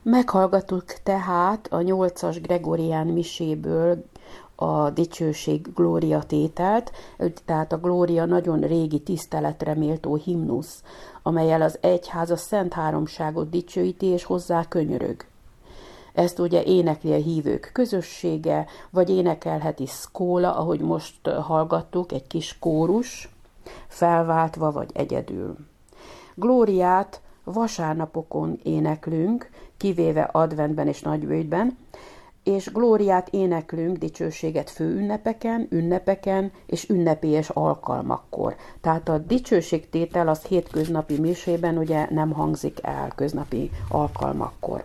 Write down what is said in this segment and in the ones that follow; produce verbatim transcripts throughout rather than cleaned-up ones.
Meghallgattuk tehát a nyolcas gregorián miséből a dicsőség glória tételt, tehát a glória nagyon régi tiszteletre méltó himnusz, amellyel az egyház a Szent Háromságot dicsőíti és hozzá könyörög. Ezt ugye énekli a hívők közössége, vagy énekelheti szkóla, ahogy most hallgattuk, egy kis kórus, felváltva vagy egyedül. Glóriát vasárnapokon éneklünk, kivéve adventben és nagybőjtben, és glóriát éneklünk, dicsőséget főünnepeken, ünnepeken és ünnepélyes alkalmakkor. Tehát a dicsőségtétel az hétköznapi misében ugye nem hangzik el köznapi alkalmakkor.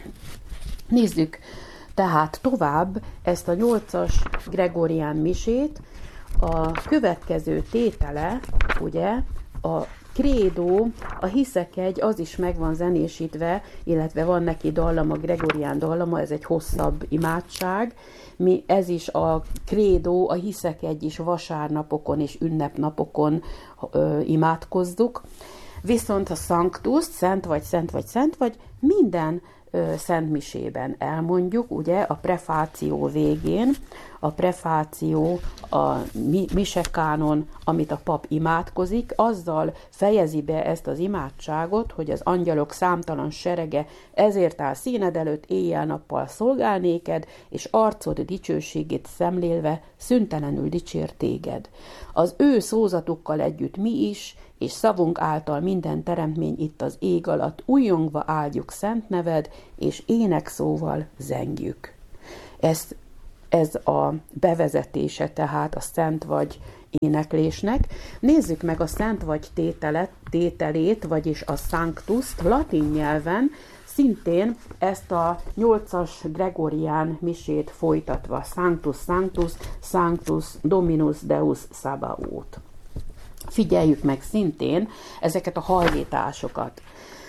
Nézzük tehát tovább ezt a nyolcas gregorián misét. A következő tétele, ugye, a krédó, a hiszek egy, az is meg van zenésítve, illetve van neki dallama, gregorián dallama, ez egy hosszabb imádság. Mi, ez is a krédó, a hiszek egy is vasárnapokon és ünnepnapokon ö, imádkozzuk. Viszont a sanctus, szent vagy, szent vagy, szent vagy, minden szentmisében elmondjuk, ugye a prefáció végén, a prefáció, a misekánon, amit a pap imádkozik, azzal fejezi be ezt az imádságot, hogy az angyalok számtalan serege ezért áll színed előtt éjjel-nappal szolgál néked, és arcod dicsőségét szemlélve szüntelenül dicsér téged. Az ő szózatukkal együtt mi is, és szavunk által minden teremtmény itt az ég alatt újjongva áldjuk szent neved, és énekszóval zengjük. Ez, ez a bevezetése tehát a szent vagy éneklésnek. Nézzük meg a szent vagy tételet, tételét, vagyis a sanctust latin nyelven, szintén ezt a nyolcas gregorián misét folytatva. Sanctus, Sanctus, Sanctus, Dominus Deus Sabaoth. Figyeljük meg szintén ezeket a hajlításokat.